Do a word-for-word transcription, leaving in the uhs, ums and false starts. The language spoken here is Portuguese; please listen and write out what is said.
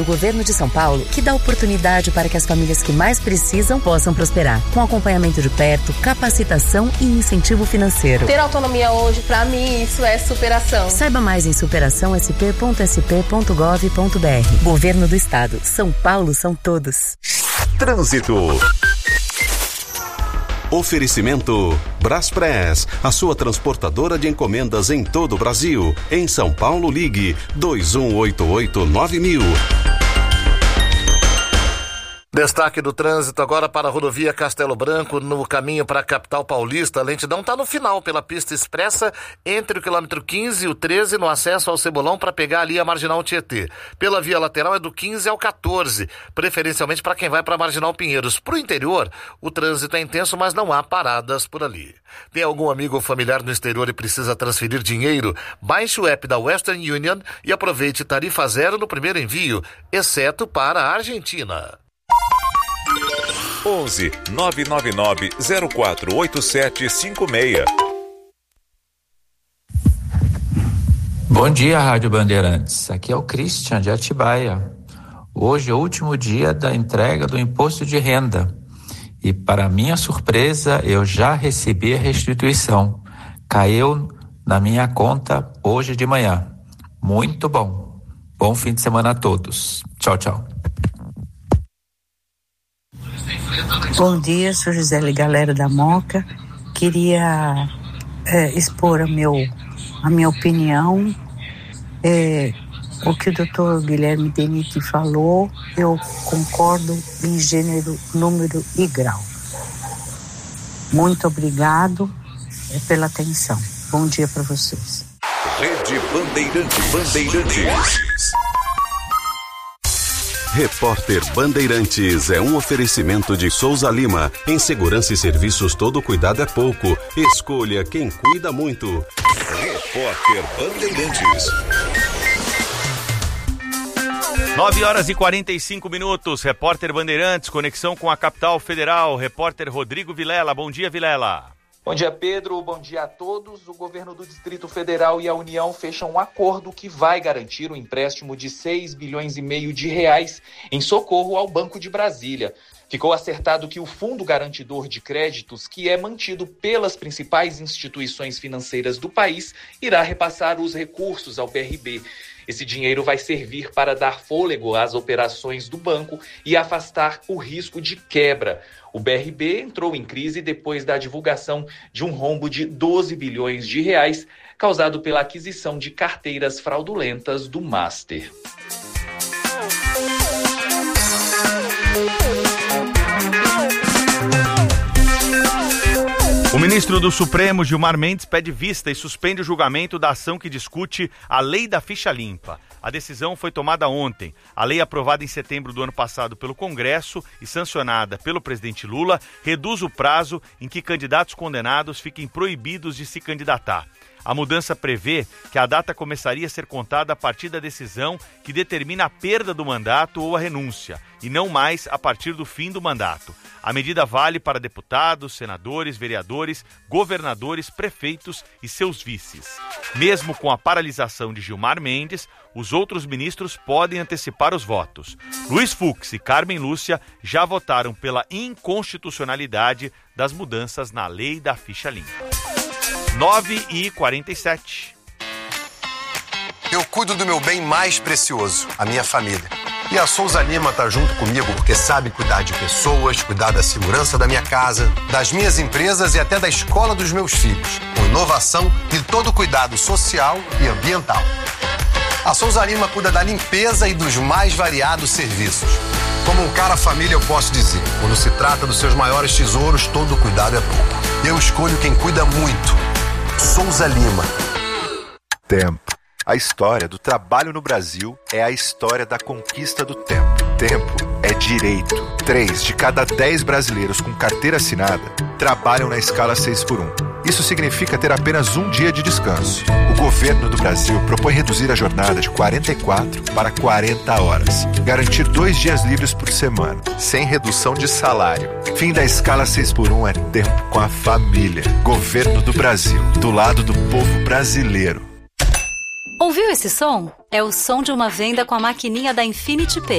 Governo de São Paulo que dá oportunidade para que as famílias que mais precisam possam prosperar, com acompanhamento de perto, capacitação e incentivo financeiro. Ter autonomia hoje, pra mim, isso é superação. Saiba mais em superação s p ponto s p ponto gov ponto b r. Governo do Estado. São Paulo são todos. Trânsito. Oferecimento Braspress, a sua transportadora de encomendas em todo o Brasil. Em São Paulo, ligue dois um oito oito nove mil. Destaque do trânsito agora para a rodovia Castelo Branco, no caminho para a capital paulista. A lentidão está no final, pela pista expressa, entre o quilômetro quinze e o treze, no acesso ao Cebolão, para pegar ali a Marginal Tietê. Pela via lateral é do quinze ao quatorze, preferencialmente para quem vai para a Marginal Pinheiros. Para o interior, o trânsito é intenso, mas não há paradas por ali. Tem algum amigo ou familiar no exterior e precisa transferir dinheiro? Baixe o app da Western Union e aproveite tarifa zero no primeiro envio, exceto para a Argentina. onze nove nove nove zero quatro oito sete cinco seis. Bom dia, Rádio Bandeirantes. Aqui é o Christian de Atibaia. Hoje é o último dia da entrega do imposto de renda. E, para minha surpresa, eu já recebi a restituição. Caiu na minha conta hoje de manhã. Muito bom. Bom fim de semana a todos. Tchau, tchau. Bom dia, sou Gisele Galera da Moca. Queria é, expor a, meu, a minha opinião. É, o que o doutor Guilherme Denit falou, eu concordo em gênero, número e grau. Muito obrigado é, pela atenção. Bom dia para vocês. Rede Bandeirantes. Bandeirantes. Repórter Bandeirantes é um oferecimento de Souza Lima. Em segurança e serviços, todo cuidado é pouco. Escolha quem cuida muito. Repórter Bandeirantes. nove horas e quarenta e cinco minutos. Repórter Bandeirantes, conexão com a capital federal. Repórter Rodrigo Vilela. Bom dia, Vilela. Bom dia, Pedro. Bom dia a todos. O governo do Distrito Federal e a União fecham um acordo que vai garantir um empréstimo de seis bilhões e meio de reais em socorro ao Banco de Brasília. Ficou acertado que o Fundo Garantidor de Créditos, que é mantido pelas principais instituições financeiras do país, irá repassar os recursos ao B R B. Esse dinheiro vai servir para dar fôlego às operações do banco e afastar o risco de quebra. O B R B entrou em crise depois da divulgação de um rombo de doze bilhões de reais causado pela aquisição de carteiras fraudulentas do Master. O ministro do Supremo, Gilmar Mendes, pede vista e suspende o julgamento da ação que discute a lei da ficha limpa. A decisão foi tomada ontem. A lei, aprovada em setembro do ano passado pelo Congresso e sancionada pelo presidente Lula, reduz o prazo em que candidatos condenados fiquem proibidos de se candidatar. A mudança prevê que a data começaria a ser contada a partir da decisão que determina a perda do mandato ou a renúncia, e não mais a partir do fim do mandato. A medida vale para deputados, senadores, vereadores, governadores, prefeitos e seus vices. Mesmo com a paralisação de Gilmar Mendes, os outros ministros podem antecipar os votos. Luiz Fux e Carmen Lúcia já votaram pela inconstitucionalidade das mudanças na lei da ficha limpa. nove e quarenta e sete. Eu cuido do meu bem mais precioso, a minha família. E a Souza Lima tá junto comigo porque sabe cuidar de pessoas, cuidar da segurança da minha casa, das minhas empresas e até da escola dos meus filhos, com inovação e todo cuidado social e ambiental. A Souza Lima cuida da limpeza e dos mais variados serviços. Como um cara família, eu posso dizer, quando se trata dos seus maiores tesouros, todo cuidado é pouco. Eu escolho quem cuida muito. Souza Lima. Tempo. A história do trabalho no Brasil é a história da conquista do tempo. Tempo é direito. Três de cada dez brasileiros com carteira assinada trabalham na escala seis por um. Isso significa ter apenas um dia de descanso. O governo do Brasil propõe reduzir a jornada de quarenta e quatro para quarenta horas. Garantir dois dias livres por semana, sem redução de salário. Fim da escala seis por um é tempo com a família. Governo do Brasil, do lado do povo brasileiro. Ouviu esse som? É o som de uma venda com a maquininha da Infinity Pay.